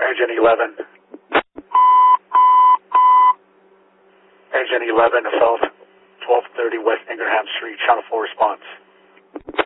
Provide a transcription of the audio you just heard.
Engine 11. Engine 11, assault, 1230 West Ingraham Street, Channel 4 response.